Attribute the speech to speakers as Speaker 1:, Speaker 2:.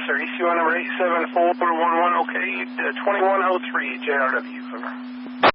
Speaker 1: sir. ECU number 87411, okay, 2103, JRW, over.